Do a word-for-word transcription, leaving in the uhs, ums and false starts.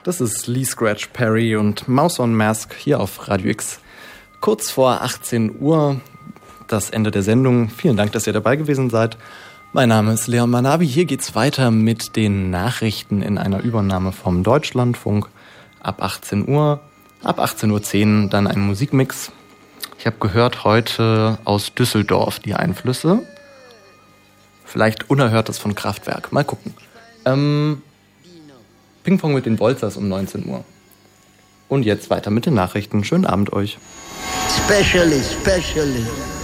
Das ist Lee Scratch Perry und Mouse on Mask hier auf Radio X. Kurz vor achtzehn Uhr, das Ende der Sendung. Vielen Dank, dass ihr dabei gewesen seid. Mein Name ist Leon Manabi. Hier geht's weiter mit den Nachrichten in einer Übernahme vom Deutschlandfunk. Ab achtzehn Uhr, ab achtzehn Uhr zehn dann ein Musikmix. Ich habe gehört heute aus Düsseldorf die Einflüsse. Vielleicht Unerhörtes von Kraftwerk. Mal gucken. Ähm... Ping-Pong mit den Bolzers um neunzehn Uhr. Und jetzt weiter mit den Nachrichten. Schönen Abend euch. Specially, specially.